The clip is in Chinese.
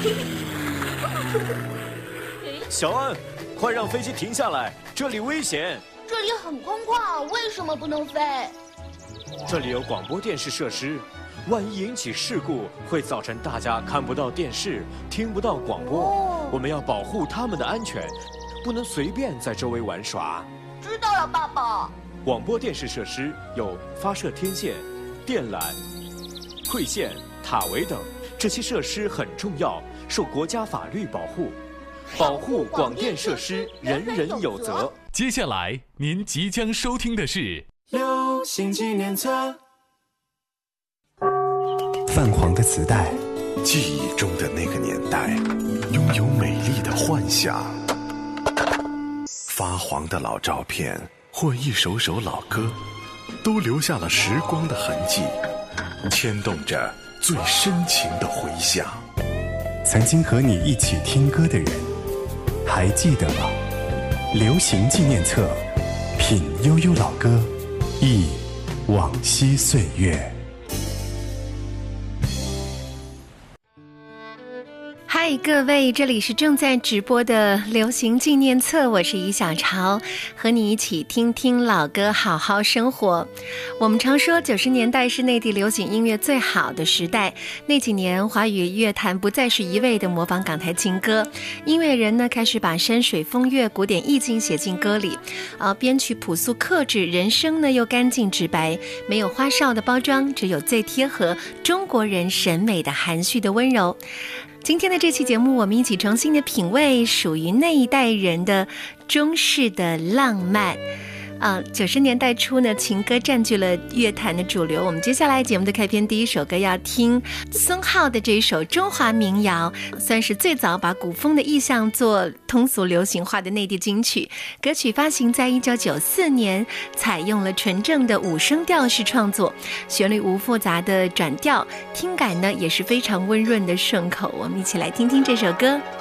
小安，快让飞机停下来，这里危险。 这里很空旷，为什么不能飞？ 这里有广播电视设施，万一引起事故，会造成大家看不到电视，听不到广播。我们要保护他们的安全，不能随便在周围玩耍。 知道了，爸爸。 广播电视设施有发射天线、电缆、馈线、塔围等，这些设施很重要，受国家法律保护。保护广电设施，人人有责。 接下来您即将收听的是流行纪念册。 泛黄的磁带， 记忆中的那个年代，拥有美丽的幻想。发黄的老照片或一首首老歌，都留下了时光的痕迹，牵动着最深情的回响。 曾经和你一起听歌的人，还记得吗？流行纪念册，品悠悠老歌，忆往昔岁月。 嗨，各位，这里是正在直播的流行纪念册，我是于小潮，和你一起听听老歌，好好生活。我们常说90年代是内地流行音乐最好的时代，那几年华语乐坛不再是一味的模仿港台情歌，音乐人呢开始把山水风月、古典意境写进歌里，编曲朴素克制，人声呢又干净直白，没有花哨的包装，只有最贴合中国人审美的含蓄的温柔。今天的这期节目，我们一起重新的品味属于那一代人的中式的浪漫。90年代初呢，情歌占据了乐坛的主流。我们接下来节目的开篇第一首歌要听孙浩的这一首中华民谣，算是最早把古风的意象做通俗流行化的内地金曲。歌曲发行在1994年，采用了纯正的5声调式创作，旋律无复杂的转调，听感呢也是非常温润的顺口。我们一起来听听这首歌。